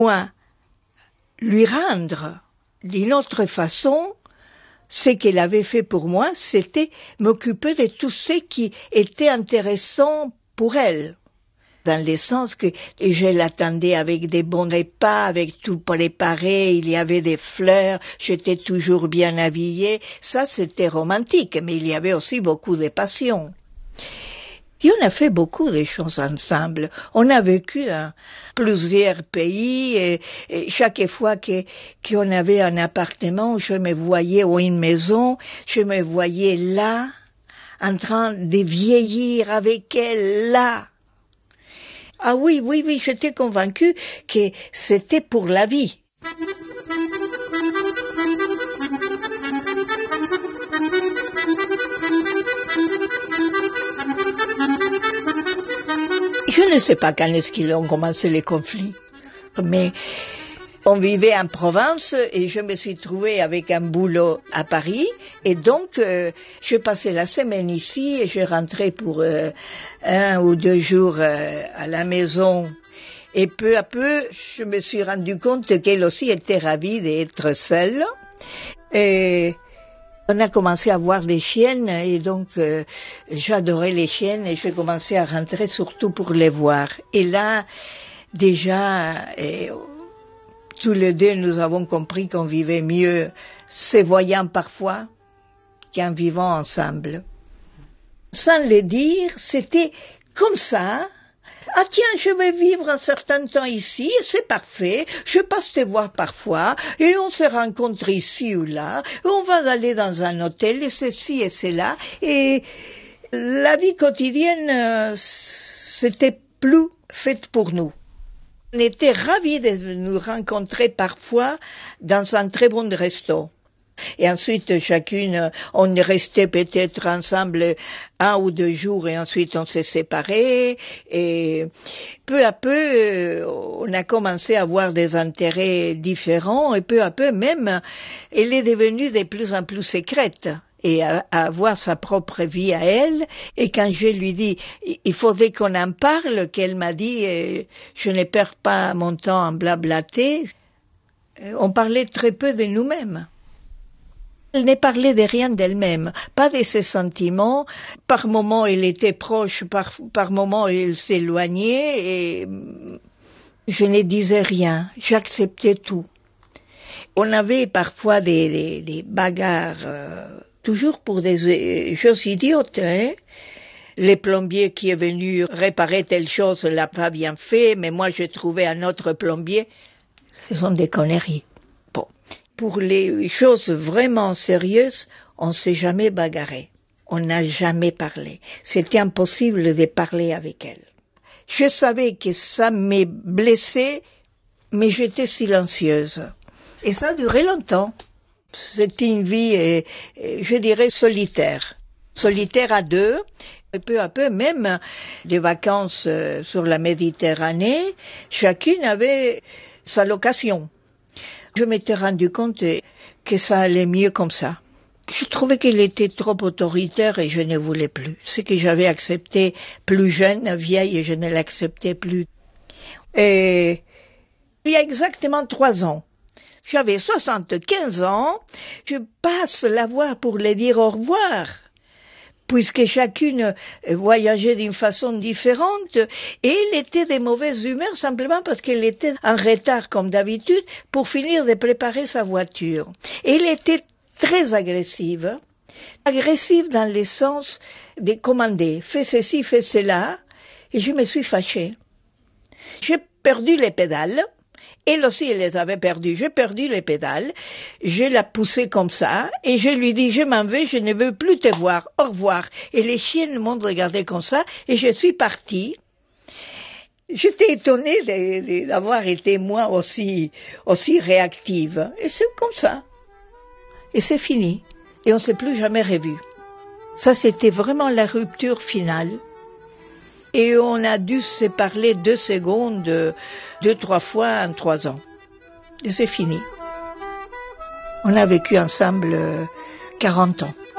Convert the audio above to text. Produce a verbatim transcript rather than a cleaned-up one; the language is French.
moi, lui rendre d'une autre façon ce qu'elle avait fait pour moi, c'était m'occuper de tout ce qui était intéressant pour elle. Dans le sens que je l'attendais avec des bons repas, avec tout préparé, il y avait des fleurs, j'étais toujours bien habillée. Ça, c'était romantique, mais il y avait aussi beaucoup de passion. Et on a fait beaucoup de choses ensemble. On a vécu dans plusieurs pays et, et chaque fois que qu'on avait un appartement, je me voyais, ou une maison, je me voyais là, en train de vieillir avec elle là. Ah oui, oui, oui, j'étais convaincue que c'était pour la vie. Je ne sais pas quand est-ce qu'ils ont commencé les conflits, mais on vivait en province et je me suis trouvée avec un boulot à Paris et donc euh, je passais la semaine ici et je rentrais pour euh, un ou deux jours euh, à la maison et peu à peu je me suis rendu compte qu'elle aussi était ravie d'être seule et on a commencé à voir des chiennes et donc euh, j'adorais les chiennes et j'ai commencé à rentrer surtout pour les voir et là déjà et, tous les deux, nous avons compris qu'on vivait mieux se voyant parfois qu'en vivant ensemble. Sans le dire, c'était comme ça. Ah tiens, je vais vivre un certain temps ici, c'est parfait, je passe te voir parfois, et on se rencontre ici ou là, on va aller dans un hôtel, et ceci et cela, et la vie quotidienne, c'était plus faite pour nous. On était ravis de nous rencontrer parfois dans un très bon resto. Et ensuite, chacune, on restait peut-être ensemble un ou deux jours et ensuite on s'est séparés. Et peu à peu, on a commencé à avoir des intérêts différents et peu à peu même, elle est devenue de plus en plus secrète. Et à, à avoir sa propre vie à elle. Et quand je lui dis, il faudrait qu'on en parle, qu'elle m'a dit, euh, je ne perds pas mon temps à blablater, euh, on parlait très peu de nous-mêmes. Elle ne parlait de rien d'elle-même, pas de ses sentiments. Par moments, elle était proche, par, par moments, elle s'éloignait et je ne disais rien, j'acceptais tout. On avait parfois des, des, des bagarres, euh, toujours pour des choses idiotes, hein. Le plombier qui est venu réparer telle chose l'a pas bien fait, mais moi j'ai trouvé un autre plombier. Ce sont des conneries. Bon. Pour les choses vraiment sérieuses, on s'est jamais bagarré. On n'a jamais parlé. C'était impossible de parler avec elle. Je savais que ça me blessait, mais j'étais silencieuse. Et ça a duré longtemps. C'était une vie, euh, je dirais, solitaire. Solitaire à deux. Et peu à peu, même les vacances euh, sur la Méditerranée, chacune avait sa location. Je m'étais rendu compte que ça allait mieux comme ça. Je trouvais qu'elle était trop autoritaire et je ne voulais plus. Ce que j'avais accepté plus jeune, vieille, et je ne l'acceptais plus. Et il y a exactement trois ans, j'avais soixante-quinze ans, je passe la voir pour lui dire au revoir, puisque chacune voyageait d'une façon différente, et elle était de mauvaise humeur simplement parce qu'elle était en retard comme d'habitude pour finir de préparer sa voiture. Et elle était très agressive, agressive dans le sens de commander, fais ceci, fais cela, et je me suis fâchée. J'ai perdu les pédales. Elle aussi, elle les avait perdues. J'ai perdu les pédales, je l'ai poussée comme ça, et je lui dis, je m'en vais, je ne veux plus te voir, au revoir. Et les chiennes m'ont regardé comme ça, et je suis partie. J'étais étonnée de, de, d'avoir été moi aussi, aussi réactive. Et c'est comme ça. Et c'est fini. Et on ne s'est plus jamais revus. Ça, c'était vraiment la rupture finale. Et on a dû se parler deux secondes, deux, trois fois en trois ans. Et c'est fini. On a vécu ensemble quarante ans.